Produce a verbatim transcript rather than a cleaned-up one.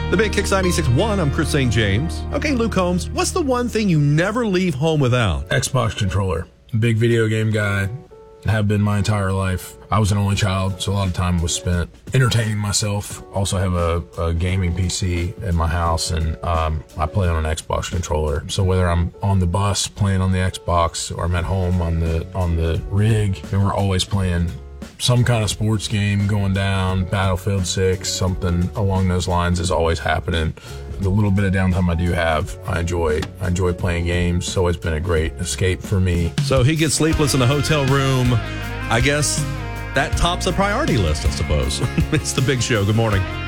The Big Kicks ninety-six point one, I'm Chris Saint James. Okay, Luke Holmes, what's the one thing you never leave home without? Xbox controller. Big video game guy. Have been my entire life. I was an only child, so a lot of time was spent entertaining myself. Also have a, a gaming P C in my house, and um, I play on an Xbox controller. So whether I'm on the bus playing on the Xbox or I'm at home on the on the rig, and we're always playing some kind of sports game going down, Battlefield six, something along those lines is always happening. The little bit of downtime I do have, I enjoy. I enjoy playing games. It's always been a great escape for me. So he gets sleepless in the hotel room. I guess that tops a priority list, I suppose. It's The Big Show. Good morning.